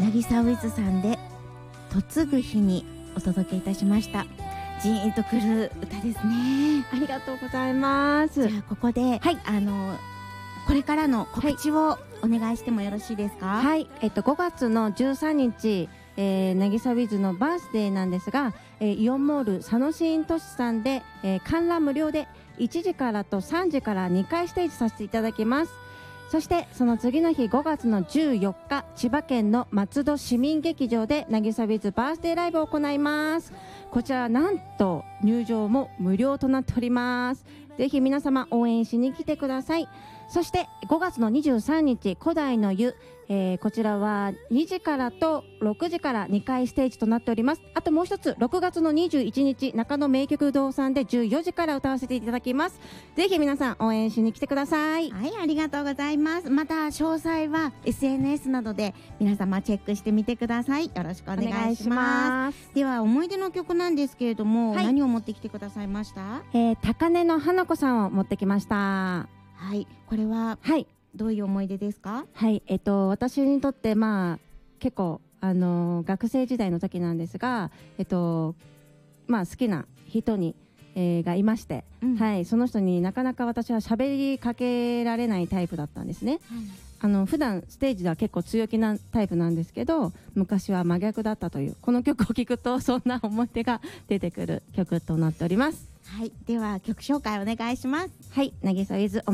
渚ウィズさんで嫁ぐ日にお届けいたしました。ジーンとくる歌ですね。 ありがとうございます。 じゃあここで、 はい、 これからの告知をお願いしてもよろしいですか？ はい、5月の13日、渚ウィズのバースデーなんですが、イオンモール佐野新都市さんで、観覧無料で1時からと3時から2回ステージさせていただきます。そしてその次の日5月の14日千葉県の松戸市民劇場で渚ウィズバースデーライブを行います。こちらなんと入場も無料となっております。ぜひ皆様応援しに来てください。そして5月の23日古代の湯、こちらは2時からと6時から2回ステージとなっております。あともう一つ6月の21日中野名曲堂さんで14時から歌わせていただきます。ぜひ皆さん応援しに来てください。 はい、ありがとうございます。また詳細は SNS などで皆様チェックしてみてください。よろしくお願いします。では思い出の曲なんですけれども、 はい、 何を持ってきてくださいました？ 高根の花子さんを持ってきました。 はい、これは、はい、どういう思い出ですか？ はい、私にとって結構学生時代の時なんですが、好きな人に、がいまして、はい、その人になかなか私は喋りかけられないタイプだったんですね。普段ステージでは結構強気なタイプなんですけど、昔は真逆だったという、この曲を聴くとそんな思い出が出てくる曲となっております。 はい、では曲紹介お願いします。 はい、渚ウィズ